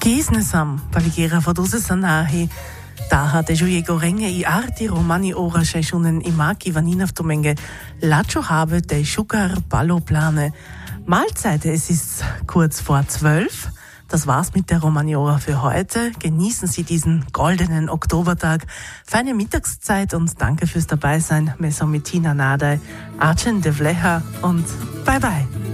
Sam, Paligera Fodose Sanahi, Daha de Juiego Renge I Arti Romani Ora Schechunen Imaki Vanina Vtomenge, Lacho habe de Schukar Balloplane. Mahlzeit, es ist kurz vor 12. Das war's mit der Romaniora für heute. Genießen Sie diesen goldenen Oktobertag. Feine Mittagszeit und danke fürs Dabeisein. Mesomitina Nadei, Archen de Vleha und bye bye.